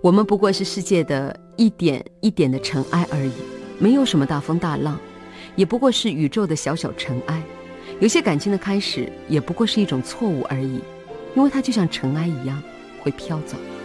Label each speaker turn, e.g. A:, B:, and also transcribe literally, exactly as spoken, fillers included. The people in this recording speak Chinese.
A: 我们不过是世界的一点一点的尘埃而已，没有什么大风大浪，也不过是宇宙的小小尘埃。有些感情的开始也不过是一种错误而已，因为它就像尘埃一样会飘走。